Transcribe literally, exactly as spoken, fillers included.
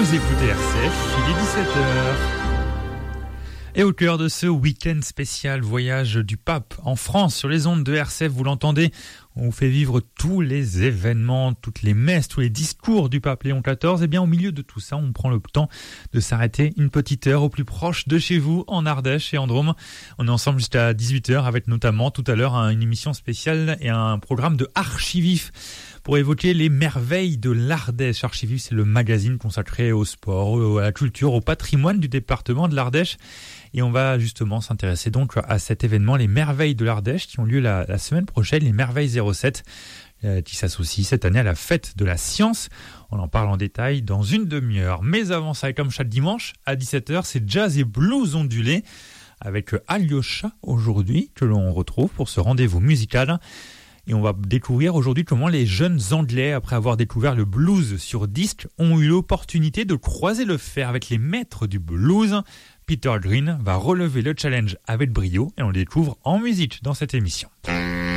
Vous écoutez R C F, il est dix-sept heures. Et au cœur de ce week-end spécial voyage du pape en France sur les ondes de R C F, vous l'entendez, on vous fait vivre tous les événements, toutes les messes, tous les discours du pape Léon quatorze. Et bien au milieu de tout ça, on prend le temps de s'arrêter une petite heure au plus proche de chez vous, en Ardèche et en Drôme. On est ensemble jusqu'à dix-huit heures avec notamment tout à l'heure une émission spéciale et un programme de Archivif pour évoquer les merveilles de l'Ardèche. Archivif, c'est le magazine consacré au sport, à la culture, au patrimoine du département de l'Ardèche. Et on va justement s'intéresser donc à cet événement, les merveilles de l'Ardèche, qui ont lieu la, la semaine prochaine, les merveilles zéro sept, euh, qui s'associent cette année à la fête de la science. On en parle en détail dans une demi-heure. Mais avant ça, et comme chaque dimanche, à dix-sept heures, c'est jazz et blues ondulé avec Alyosha aujourd'hui, que l'on retrouve pour ce rendez-vous musical. Et on va découvrir aujourd'hui comment les jeunes Anglais, après avoir découvert le blues sur disque, ont eu l'opportunité de croiser le fer avec les maîtres du blues. Peter Green va relever le challenge avec brio et on le découvre en musique dans cette émission.